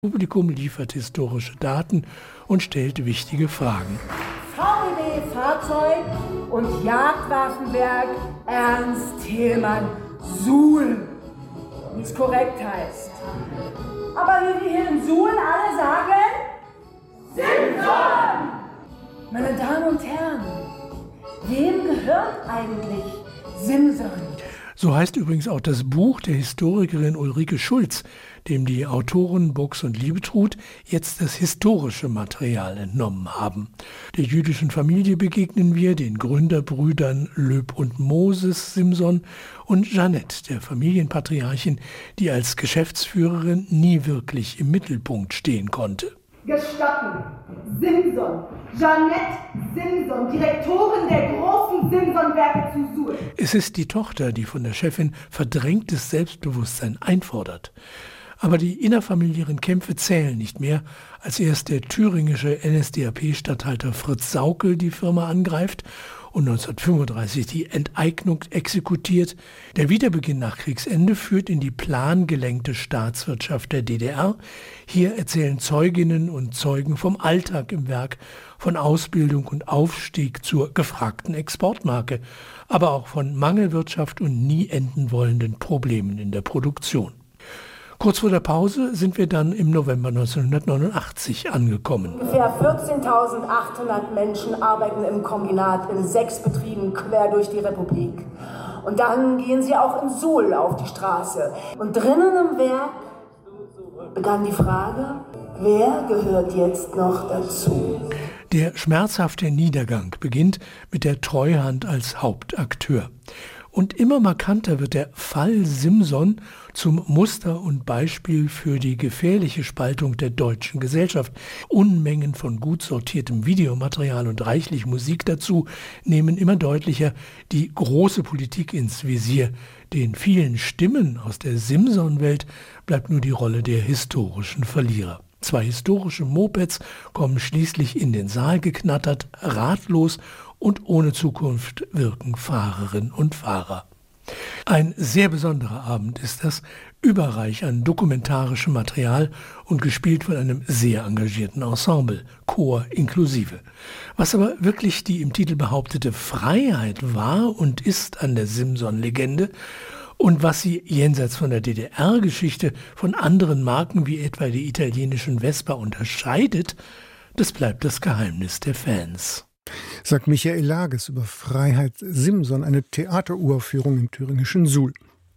Publikum liefert historische Daten und stellt wichtige Fragen. VEB Fahrzeug und Jagdwaffenwerk Ernst Thälmann Suhl, wie es korrekt heißt. Aber wie wir hier in Suhl alle sagen, Simson! Meine Damen und Herren, wem gehört eigentlich Simson? So heißt übrigens auch das Buch der Historikerin Ulrike Schulz, dem die Autoren Bux und Liebetrud jetzt das historische Material entnommen haben. Der jüdischen Familie begegnen wir, den Gründerbrüdern Löb und Moses Simson und Jeanette, der Familienpatriarchin, die als Geschäftsführerin nie wirklich im Mittelpunkt stehen konnte. Gestatten, Simson, Jeanette Simson, Direktorin der großen Simson-Werke zu Suhl. Es ist die Tochter, die von der Chefin verdrängtes Selbstbewusstsein einfordert. Aber die innerfamiliären Kämpfe zählen nicht mehr, als erst der thüringische NSDAP-Statthalter Fritz Sauckel die Firma angreift und 1935 die Enteignung exekutiert. Der Wiederbeginn nach Kriegsende führt in die plangelenkte Staatswirtschaft der DDR. Hier erzählen Zeuginnen und Zeugen vom Alltag im Werk, von Ausbildung und Aufstieg zur gefragten Exportmarke, aber auch von Mangelwirtschaft und nie enden wollenden Problemen in der Produktion. Kurz vor der Pause sind wir dann im November 1989 angekommen. Ungefähr 14.800 Menschen arbeiten im Kombinat in 6 Betrieben quer durch die Republik. Und dann gehen sie auch in Suhl auf die Straße. Und drinnen im Werk begann die Frage, wer gehört jetzt noch dazu? Der schmerzhafte Niedergang beginnt mit der Treuhand als Hauptakteur. Und immer markanter wird der Fall Simson zum Muster und Beispiel für die gefährliche Spaltung der deutschen Gesellschaft. Unmengen von gut sortiertem Videomaterial und reichlich Musik dazu nehmen immer deutlicher die große Politik ins Visier. Den vielen Stimmen aus der Simson-Welt bleibt nur die Rolle der historischen Verlierer. 2 historische Mopeds kommen schließlich in den Saal geknattert, ratlos und ohne Zukunft wirken Fahrerinnen und Fahrer. Ein sehr besonderer Abend ist das, überreich an dokumentarischem Material und gespielt von einem sehr engagierten Ensemble, Chor inklusive. Was aber wirklich die im Titel behauptete Freiheit war und ist an der Simson-Legende und was sie jenseits von der DDR-Geschichte von anderen Marken wie etwa der italienischen Vespa unterscheidet, das bleibt das Geheimnis der Fans. Sagt Michael Lages über Freiheit Simson, eine Theateruraufführung im thüringischen Suhl.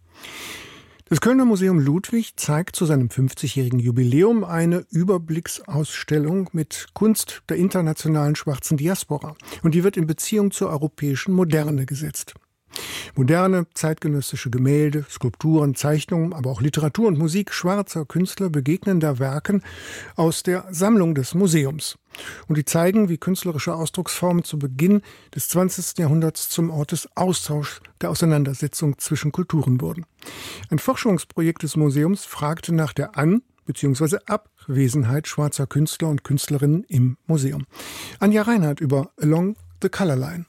Das Kölner Museum Ludwig zeigt zu seinem 50-jährigen Jubiläum eine Überblicksausstellung mit Kunst der internationalen schwarzen Diaspora. Und die wird in Beziehung zur europäischen Moderne gesetzt. Moderne, zeitgenössische Gemälde, Skulpturen, Zeichnungen, aber auch Literatur und Musik schwarzer Künstler begegnen da Werken aus der Sammlung des Museums. Und die zeigen, wie künstlerische Ausdrucksformen zu Beginn des 20. Jahrhunderts zum Ort des Austauschs, der Auseinandersetzung zwischen Kulturen wurden. Ein Forschungsprojekt des Museums fragte nach der An- bzw. Abwesenheit schwarzer Künstler und Künstlerinnen im Museum. Anja Reinhardt über Along the Color Line.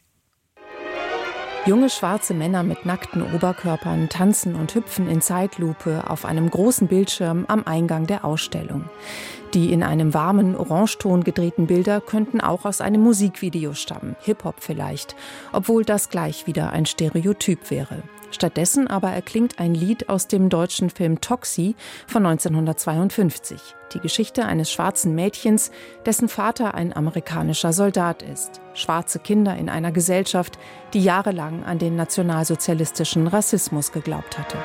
Junge schwarze Männer mit nackten Oberkörpern tanzen und hüpfen in Zeitlupe auf einem großen Bildschirm am Eingang der Ausstellung. Die in einem warmen Orangeton gedrehten Bilder könnten auch aus einem Musikvideo stammen, Hip-Hop vielleicht, obwohl das gleich wieder ein Stereotyp wäre. Stattdessen aber erklingt ein Lied aus dem deutschen Film Toxi von 1952. Die Geschichte eines schwarzen Mädchens, dessen Vater ein amerikanischer Soldat ist. Schwarze Kinder in einer Gesellschaft, die jahrelang an den nationalsozialistischen Rassismus geglaubt hatte.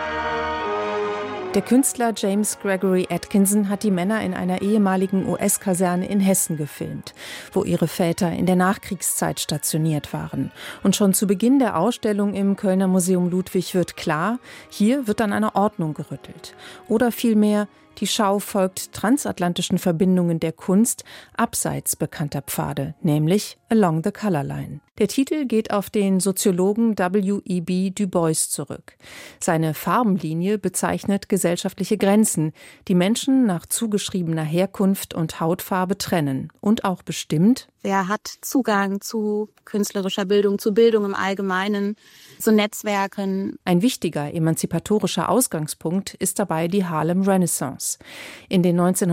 Der Künstler James Gregory Atkinson hat die Männer in einer ehemaligen US-Kaserne in Hessen gefilmt, wo ihre Väter in der Nachkriegszeit stationiert waren. Und schon zu Beginn der Ausstellung im Kölner Museum Ludwig wird klar, hier wird an einer Ordnung gerüttelt. Oder vielmehr, die Schau folgt transatlantischen Verbindungen der Kunst abseits bekannter Pfade, nämlich Along the Color Line. Der Titel geht auf den Soziologen W.E.B. Du Bois zurück. Seine Farbenlinie bezeichnet gesellschaftliche Grenzen, die Menschen nach zugeschriebener Herkunft und Hautfarbe trennen und auch bestimmt, wer hat Zugang zu künstlerischer Bildung, zu Bildung im Allgemeinen, zu Netzwerken. Ein wichtiger emanzipatorischer Ausgangspunkt ist dabei die Harlem Renaissance. In den